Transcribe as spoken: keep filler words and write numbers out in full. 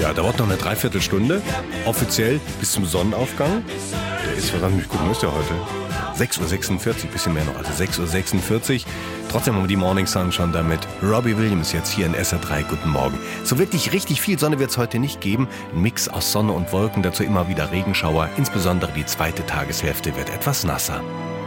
Ja, da dauert noch eine Dreiviertelstunde. Offiziell bis zum Sonnenaufgang. Der ist, verdammt, mich gucken, ist der heute? sechs Uhr sechsundvierzig, bisschen mehr noch, also sechs Uhr sechsundvierzig. Trotzdem haben wir die Morning Sun schon damit. Robbie Williams jetzt hier in S R drei. Guten Morgen. So wirklich richtig viel Sonne wird es heute nicht geben. Ein Mix aus Sonne und Wolken, dazu immer wieder Regenschauer. Insbesondere die zweite Tageshälfte wird etwas nasser.